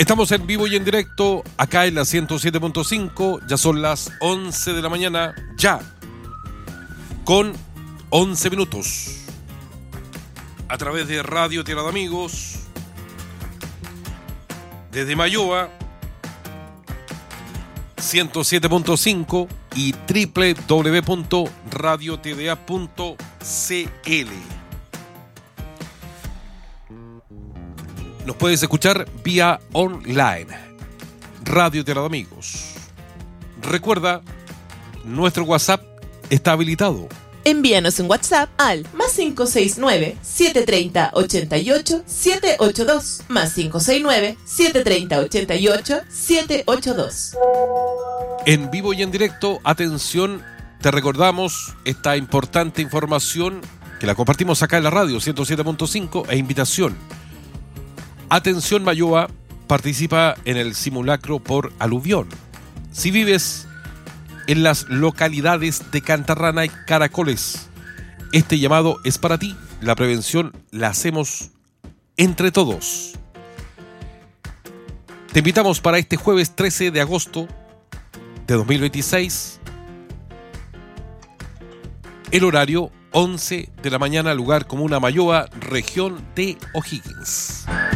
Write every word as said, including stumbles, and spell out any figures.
Estamos en vivo y en directo acá en la ciento siete punto cinco. Ya son las once de la mañana, ya, con once minutos. A través de Radio Tierra de Amigos, desde Mayoa, ciento siete punto cinco y doble u doble u doble u punto radio t d a punto c l. Nos puedes escuchar vía online, Radio Tierra de Amigos. Recuerda, nuestro WhatsApp está habilitado. Envíanos un WhatsApp al más cinco seis nueve, siete tres cero, ocho ocho, siete ocho dos, más cinco seis nueve, siete tres cero, ocho ocho, siete ocho dos. En vivo y en directo, atención, te recordamos esta importante información que la compartimos acá en la radio ciento siete punto cinco e invitación. Atención Mayoa, participa en el simulacro por aluvión. Si vives en las localidades de Cantarrana y Caracoles, este llamado es para ti. La prevención la hacemos entre todos. Te invitamos para este jueves trece de agosto de dos mil veintiséis. El horario once de la mañana, lugar comuna Mayoa, región de O'Higgins.